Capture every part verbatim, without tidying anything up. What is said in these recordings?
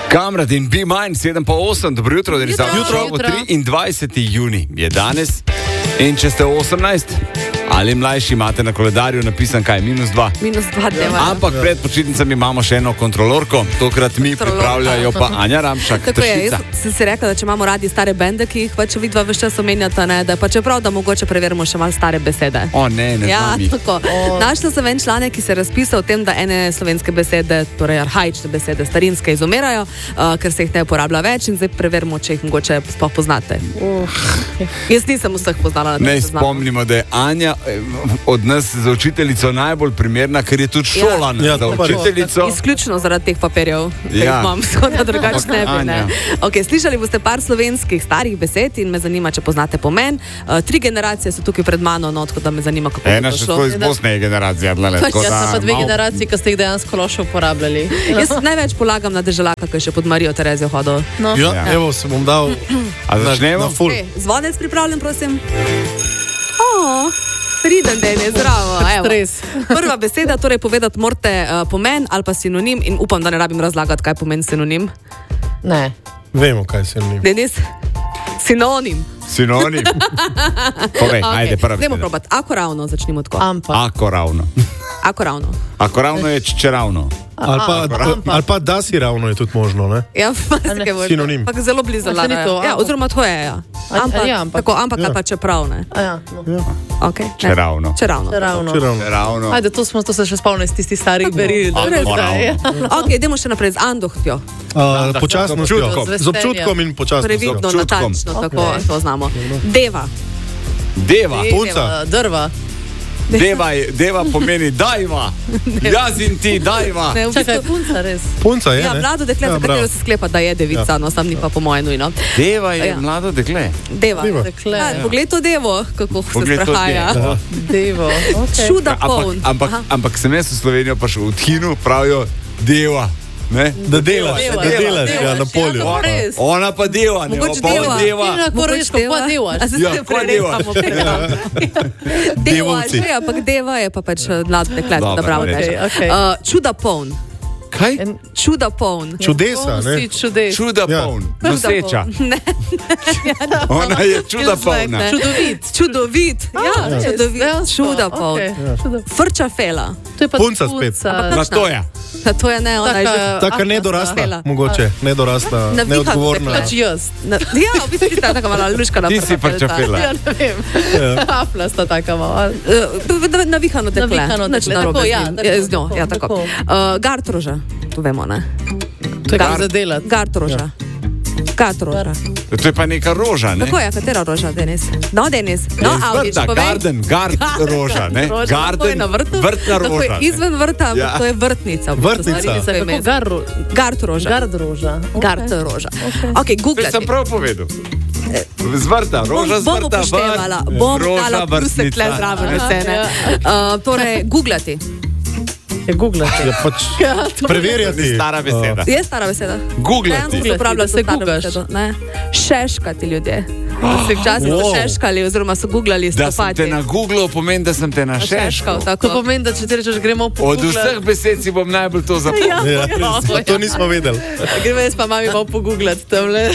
Kamrat in Be Mine, sedem pa osem, dobro jutro, da je za jutro, triindvajseti junij je danes. In če ste osemnajst ali mlajši, imate na koledarju napisan kaj, minus dva. Minus dva dneva. Ampak pred počitnicami imamo še eno kontrolorko, tokrat mi pripravljajo pa Anja Ramšak. Tako je, jaz sem si rekla, da če imamo radi stare bende, ki jih pač vidva vse čas omenjata, ne, da pa čeprav, da mogoče preverimo še malo stare besede. O ne, ne ja, znam jih. Tako. O. Našla sem en članek, ki se razpisa o tem, da ene slovenske besede, torej arhaične besede, starinske izumirajo, uh, ker se jih ne uporablja več in zdaj preverimo, če jih mogoče sploh poznate. Uh. Jaz nisem vseh poznala. Ne spomnimo, da je Anja od nas za učiteljico najbolj primerna, ker je tudi šolana ja. za učiteljico. Izključno zaradi teh papirjev, ki ja. jih imam, shodno drugače ne bi. Ne. Okay, slišali boste par slovenskih starih besed in me zanima, če poznate pomen. Uh, tri generacije so tukaj pred mano, no, tako da me zanima, kako Ena še tako iz Bosne je generacija. Jaz sem pa dve generaciji, ki ste jih dejansko loše uporabljali. Jaz največ polagam na deželaka, ki je še pod Marijo Terezijo hodil. No. Ja, ja, evo se bom dal na, na full. Okay, zvonec pripravljen, prosim. Oh. Priden den je zdravo. Prva beseda, torej povedati morate uh, pomen ali pa sinonim in upam, da ne rabim razlagati, kaj pomeni sinonim. Ne. Vemo, kaj je sinonim. Denis? Sinonim. Sinonim. Povej, okay. Ajde, prva beseda. Dajmo probati. Ako ravno, začnimo tako. Ampak. Ako ravno. Ako ravno. Ako ravno je če ravno. Ali pa, ali pa da si ravno je tudi možno, ne? Ja, marsikaj možno. Sinonim. Ampak zelo blizu ladajo. Ja, oziroma to je, ja. Ampak, ja, ampak. Tako, ampak ja. Ali pa čeprav, ne? Ja, no. Ja. Okay, če ravno. Če ravno. Če ravno. Če ravno. Ajde, to smo, to se še spomne z tisti starih beril. Ako ravno. Ok, idemo še naprej z andohtjo. Uh, počasnostjo. Z občutkom in počasnostjo. Previdno, natančno, tako okay. To znamo. Deva. Deva. Punca. Drva. Deva, je, deva pomeni dajva. Jaz in ti dajva. Ne, v bistvu, čakaj, punca res. Punca je, ja, ne? Mlado dekle, ja, za katero se sklepa, da je devica, ja. No, sam ni pa po moje nujno. Deva je ja. Mlado dekle. Deva. Deva. Dekle. Ja, pogled to devo, kako pogled se sprehaja. Devo. Okay. Čuda poln. Ampak, ampak, ampak sem jaz v Slovenijo pa šel v Tinu, pravijo deva. Ne? Da delaš, deva, da deva, delaš, deva, ja, na polju. Ja, ona, ona pa deva, ne? Mogoče Pa deva. deva. Ti na koreško, pa devaš. Ja, pa deva. Deva že, ampak deva je pa pač mlado dekle, da bravo okay, okay. uh, Čuda poln. Kaj? Čuda poln. Čudesa, ne? Čudes. Čuda Ja. poln. Noseča. Ne. Ona je čuda polna. Čudovit. Čudovit. Ja, čudovit. Čuda poln. Okay. Frča fela. To je pa Punca spet. Na to je. Na to je ne, ona je že... Taka nedorasla, mogoče. Nedorasla, neodgovorna. Pač jaz. Na, ja, v bistvu ti ta taka mala luška na Ti si frča fela. Ja, ne vem. Hafla sta taka mala. Uh, navihano dekle. Navihano Nič dekle. narobe Tako, z ja, njim. tako, Z njo, ja, tako. tako. Uh, Gartroža, to vemo, ne? To je Gar- kar za delati. Gartroža. Gartroža. To je pa neka roža, ne? Tako je, katera roža, Denis? No, Denis. No, Avdić, Vrta, povej. garden, gard roža, ne? Roža, Garden, tako je na vrtu. vrtna Tako roža. je izven vrta, ampak Ja. to je vrtnica. Vrtnica. Kako gar- Gartroža. Gard roža. Gartroža. Okay. Ok, To googlati. sem prav povedal. Z vrta, roža z Bom vrta, upoštevala, vrt, bom roža, dala pluse vrtnica. tle zraven Ne? vse, ne? Uh, torej, googlati. Je googlati. Ja, pač preverjati. Ni stara beseda. Je stara beseda. Googlati. Dejansko se uporablja da se za staro gugaš. besedo, ne? Šeškati ljudje. Se včasih so Wow. šeškali oziroma so googlali Da sem stopati. te na Googlu pomeni, da sem te na šeškal. Šeškal, tako. To pomeni, da če ti rečeš, gremo po Od vseh besed si bom najbolj to zapomnil. Ja, res, to nismo vedeli. Gremo jaz pa mami malo pogooglati tamle.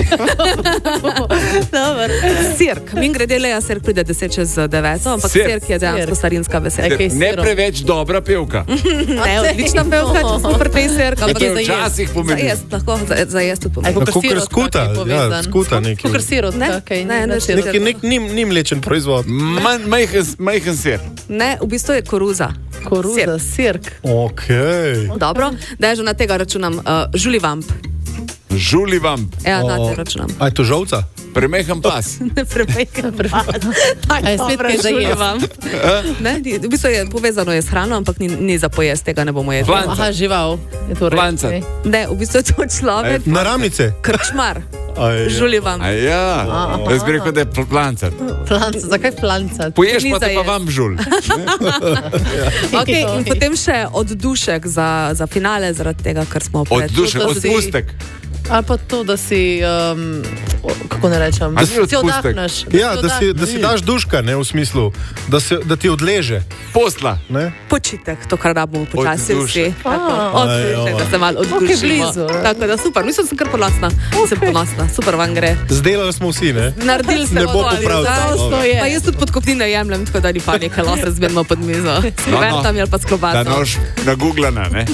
Sirk. Min grede leja sirk pride deset čez deveto, ampak Sirk. sirk je dejansko Sirk. starinska beseda. Kaj s Ne sirom? preveč dobra pevka. Ne, odlična pevka, če smo pri tej sirk, To ampak je za jesti. včasih Za pomeni. jesti, lahko, za, za jesti tudi Aj, pomeni. kakor Kakor sirotka, skuta, ki je ja, povezan. skuta neki. Kakor sirotka, Ne, kaj ne, ne, sirotka. Neki nek nim, nim lečen proizvod. Man- Majhen majhen sir. Ne, v bistvu je koruza. Koruza, sirk. Okej. Dobro, da je že na tega računam. Uh, Žulivamp. Žuli vam. Ja, na O, te računam. A je to žolca? Premehen pas. Ne prepekam. Aj, spet kaj za jesti. Ne, ni- v bistvu je povezano je s hrano, ampak ni, ni za pojest, tega ne bomo jedli. Flan- Aha, žival. Je to res. Flancat. okej. Ne, v bistvu je to človek, Naramnice? krčmar. Aj, Žulivam. A ja, jaz bi rekel, da je plancat. Flancat, zakaj flancat? Poješ Ni pa za te pa jesti. vam žul. Okay, in potem še oddušek za, za finale, zaradi tega, ker smo pred... Oddušek, To, da si- odpustek. Ali pa to, da si um, kako ne rečem, da si oddahneš. Ja, da si, da si daš duška, ne, v smislu, da, se, da ti odleže. Posla. Ne? Počitek, to, kar rabimo počasi vsi. Oddušek, da se malo oddušimo. Okay, tako da super, mislim, sem kar ponosna. Okay. Sem ponosna, super vam gre. Zdelali smo vsi, ne? Naredili ste ne bo popraviti. Pa jaz tudi podkopnine jemljem, tako da ni panike, lahko se zmenimo pod mizo. Skrvertam ali pa s klobaso. Da nož nagooglana, ne?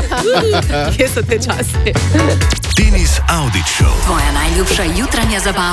Kje so te časi? Tinis Audić Show. Tvoja najljubša jutranja zabava.